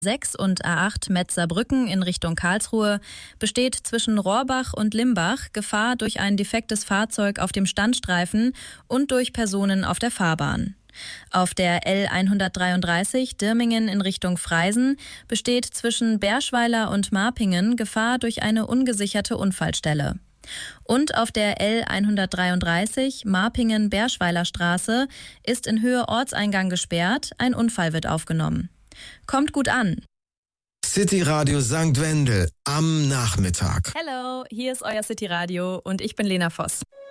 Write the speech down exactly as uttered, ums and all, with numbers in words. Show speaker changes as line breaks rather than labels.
sechs und A acht Metzerbrücken in Richtung Karlsruhe besteht zwischen Rohrbach und Limbach Gefahr durch ein defektes Fahrzeug auf dem Standstreifen und durch Personen auf der Fahrbahn. Auf der L hundertdreiunddreißig Dirmingen in Richtung Freisen besteht zwischen Berschweiler und Marpingen Gefahr durch eine ungesicherte Unfallstelle. Und auf der L hundertdreiunddreißig Marpingen-Berschweiler Straße ist in Höhe Ortseingang gesperrt, ein Unfall wird aufgenommen. Kommt gut an.
City Radio Sankt Wendel am Nachmittag.
Hello, hier ist euer City Radio und ich bin Lena Voss.